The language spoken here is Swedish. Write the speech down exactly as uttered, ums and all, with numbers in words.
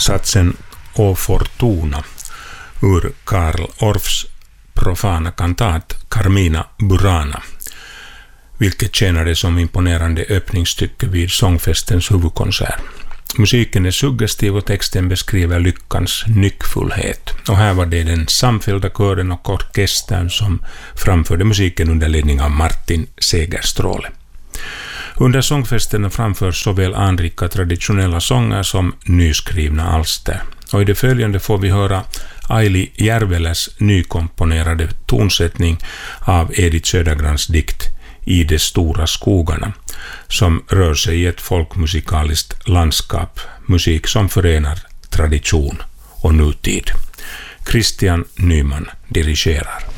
satsen O Fortuna ur Karl Orffs profana kantat Carmina Burana, vilket tjänade som imponerande öppningsstycke vid sångfestens huvudkonsert. Musiken är suggestiv och texten beskriver lyckans nyckfullhet. Och här var det den samfällda kören och orkestern som framförde musiken under ledning av Martin Segerstråle. Under sångfesten framförs såväl anrika traditionella sånger som nyskrivna alster. Och i det följande får vi höra Aili Järveläs nykomponerade tonsättning av Edith Södergrans dikt I de stora skogarna, som rör sig i ett folkmusikaliskt landskap, musik som förenar tradition och nutid. Christian Nyman dirigerar.